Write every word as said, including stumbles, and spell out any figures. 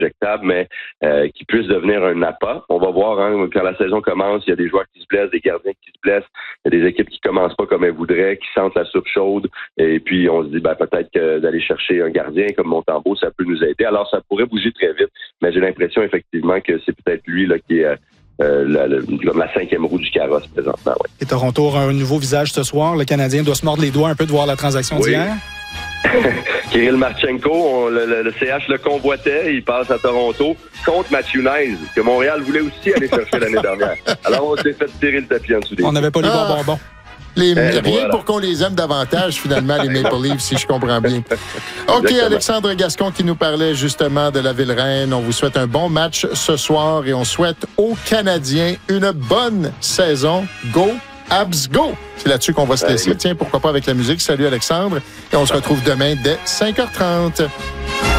injectable, mais euh, qui puisse devenir un appât. On va voir, hein, quand la saison commence, il y a des joueurs qui se blessent, des gardiens qui se blessent, il y a des équipes qui commencent pas comme elles voudraient, qui sentent la soupe chaude, et puis on se dit, ben, peut-être que d'aller chercher un gardien comme Montembeault, ça peut nous aider. Alors, ça pourrait bouger très vite, mais j'ai l'impression, effectivement, que c'est peut-être lui là qui est euh, euh, la, la, comme la cinquième roue du carrosse présentement. Ouais. Et Toronto aura un nouveau visage ce soir. Le Canadien doit se mordre les doigts un peu de voir la transaction oui. d'hier. Kirill Marchenko, on, le, le, le C H le convoitait, il passe à Toronto contre Matthew Knies, que Montréal voulait aussi aller chercher l'année dernière. Alors on s'est fait tirer le tapis en dessous des On n'avait pas les ah. bons bonbons. Les, eh, rien voilà. pour qu'on les aime davantage, finalement, les Maple Leafs, si je comprends bien. OK, exactement. Alexandre Gascon qui nous parlait justement de la Ville-Reine. On vous souhaite un bon match ce soir et on souhaite aux Canadiens une bonne saison. Go, Abs, go! C'est là-dessus qu'on va se laisser. Tiens, pourquoi pas avec la musique. Salut Alexandre. Et on se retrouve demain dès cinq heures trente.